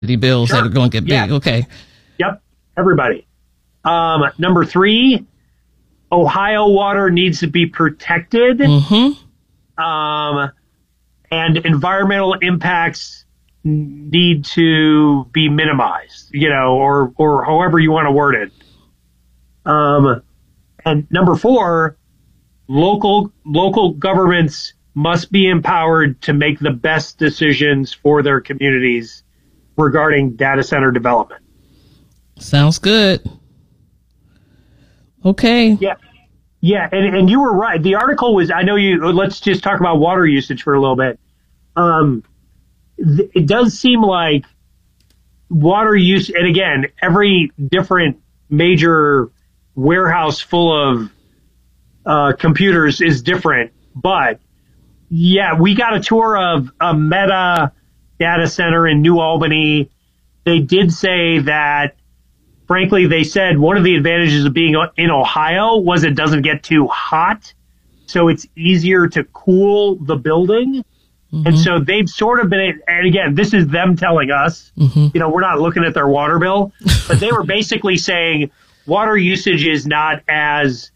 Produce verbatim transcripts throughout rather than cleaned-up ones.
The bills Sure. that are going to get Yeah. big. Okay. Yep, everybody. Um, number three, Ohio water needs to be protected. Mm-hmm. Um, and environmental impacts need to be minimized, you know, or, or however you want to word it. Um, and number four, local, local governments must be empowered to make the best decisions for their communities regarding data center development. Sounds good. Okay. Yeah. Yeah. And, and you were right. The article was, I know you, let's just talk about water usage for a little bit. Um, th- it does seem like water use, and again, every different major warehouse full of uh, computers is different. But yeah, we got a tour of a Meta data center in New Albany. They did say that, frankly, they said one of the advantages of being in Ohio was it doesn't get too hot. So it's easier to cool the building. Mm-hmm. And so they've sort of been, and again, this is them telling us, mm-hmm. you know, we're not looking at their water bill, but they were basically saying water usage is not as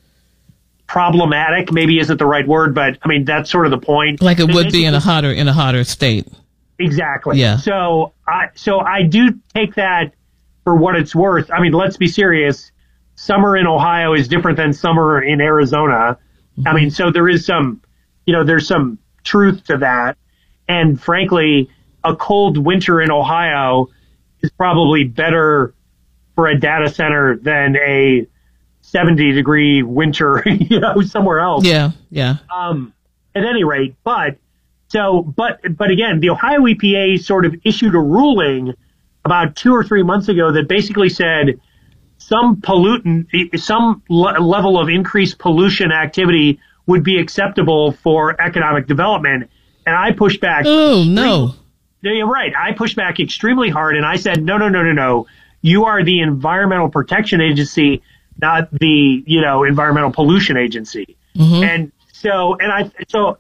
problematic, maybe isn't the right word, but I mean, that's sort of the point. Like it they would be in a hotter, in a hotter state. Exactly. Yeah. So I, so I do take that for what it's worth. I mean, let's be serious. Summer in Ohio is different than summer in Arizona. Mm-hmm. I mean, so there is some, you know, there's some truth to that. And frankly, a cold winter in Ohio is probably better for a data center than a seventy degree winter, you know, somewhere else. Yeah. Yeah. Um, at any rate, but so, but, but again, the Ohio E P A sort of issued a ruling about two or three months ago that basically said some pollutant, some le- level of increased pollution activity would be acceptable for economic development. And I pushed back. Oh, no. Yeah, you're right. I pushed back extremely hard and I said, no, no, no, no, no. You are the Environmental Protection Agency, not the, you know, Environmental Pollution Agency. Mm-hmm. And so, and I, so,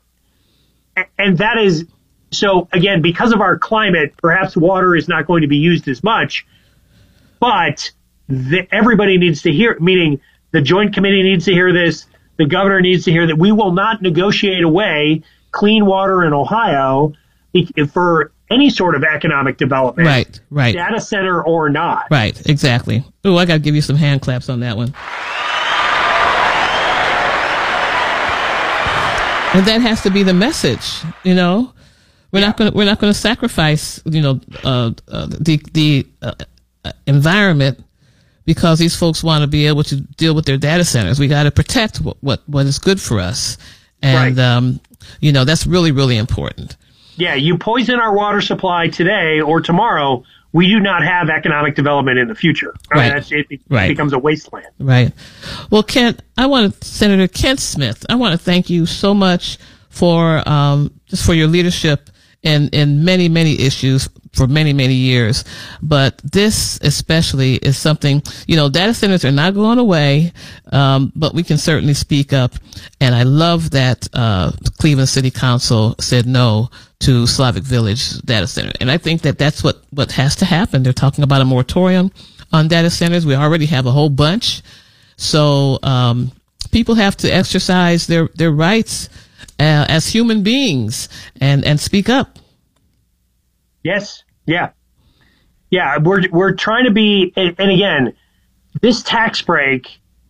and that is, so again, because of our climate, perhaps water is not going to be used as much, but the, everybody needs to hear, meaning the Joint Committee needs to hear this. The governor needs to hear that we will not negotiate away clean water in Ohio for any sort of economic development. Right, right. Data center or not. Right, exactly. Oh, I got to give you some hand claps on that one. And that has to be the message, you know. We're yeah. not going. We're not going to sacrifice, you know, uh, uh, the the uh, environment because these folks want to be able to deal with their data centers. We got to protect what, what what is good for us, and right. um, you know, that's really really important. Yeah, you poison our water supply today or tomorrow, we do not have economic development in the future. I right. mean, that's, it, it right. becomes a wasteland. Right. Well, Kent, I want to, Senator Kent Smith, I want to thank you so much for um, just for your leadership in, in many, many issues for many, many years. But this especially is something, you know, data centers are not going away, um, but we can certainly speak up. And I love that uh, Cleveland City Council said no to Slavic Village data center. And I think that that's what, what has to happen. They're talking about a moratorium on data centers. We already have a whole bunch. So um, people have to exercise their, their rights uh, as human beings and, and speak up. Yes. Yeah. Yeah. We're, we're trying to be, and, and again, this tax break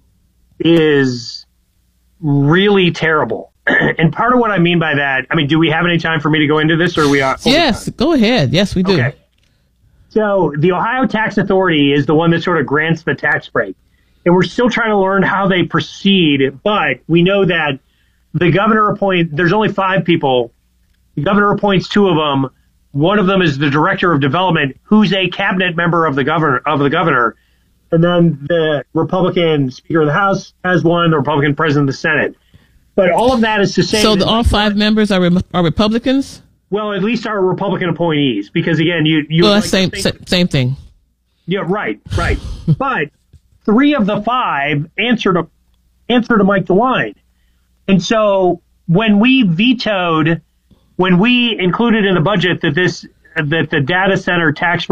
is really terrible. And part of what I mean by that, I mean, do we have any time for me to go into this or are we are? Yes, go ahead. Yes, we do. Okay. So the Ohio Tax Authority is the one that sort of grants the tax break. And we're still trying to learn how they proceed, but we know that the governor appoint, there's only five people. The governor appoints two of them. One of them is the director of development, who's a cabinet member of the governor, of the governor. And then the Republican Speaker of the House has one, the Republican President of the Senate. But all of that is to say. So the, all five members are re- are Republicans? Well, at least are Republican appointees, because again, you you. Well, that's like same same thing. Yeah, right, right. But three of the five answered to answer to Mike DeWine, and so when we vetoed, when we included in the budget that this that the data center tax